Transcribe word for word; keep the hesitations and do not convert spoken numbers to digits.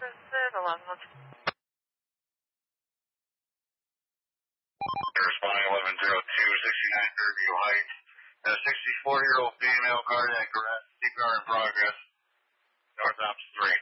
services, eleven one two. Responding eleven zero two, sixty-nine Fairview Heights. A sixty-four-year-old female cardiac arrest, C P R in progress. North Ops three.